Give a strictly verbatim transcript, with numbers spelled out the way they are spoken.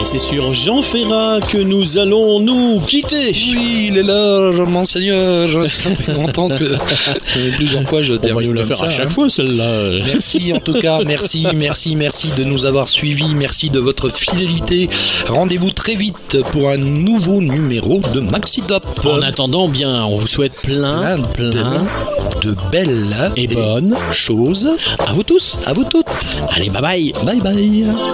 c'est sur Jean Ferrat que nous allons nous quitter. Oui, il est là, monseigneur. Ça fait longtemps que plusieurs fois je termine. On va nous la faire ça, à chaque hein. fois celle-là. Merci en tout cas, merci, merci, merci de nous avoir suivis, merci de votre fidélité. Rendez-vous très vite pour un nouveau numéro de Maxidop. En attendant, bien, on vous souhaite plein, plein, plein de, de belles et bonnes choses à vous tous, à vous toutes. Allez, bye bye. Bye bye.